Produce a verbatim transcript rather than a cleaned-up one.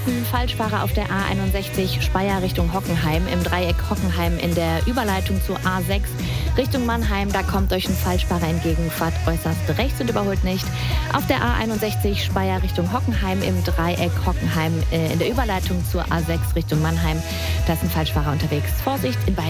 Ein Falschfahrer auf der A einundsechzig Speyer Richtung Hockenheim, im Dreieck Hockenheim in der Überleitung zur A sechs Richtung Mannheim. Da kommt euch ein Falschfahrer entgegen, fahrt äußerst rechts und überholt nicht. Auf der A einundsechzig Speyer Richtung Hockenheim, im Dreieck Hockenheim äh, in der Überleitung zur A sechs Richtung Mannheim. Da ist ein Falschfahrer unterwegs. Vorsicht in beiden